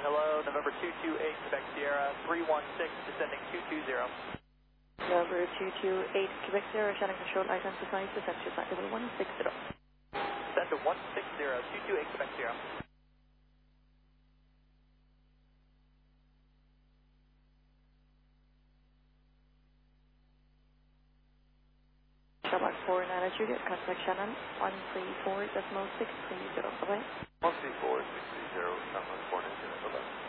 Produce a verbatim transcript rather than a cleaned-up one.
hello, November two two eight, Quebec Sierra, three one six, descending two two zero. November two two eight, Quebec Sierra, Shannon Control, identify, descend to flight level one six zero. Descend to one six zero, two two eight, Quebec Sierra. Shabak four, Nana Juliet, contact Shannon, one three four decimal six three zero, bye-bye. one three four six three zero, Shannon four nine zero, bye-bye.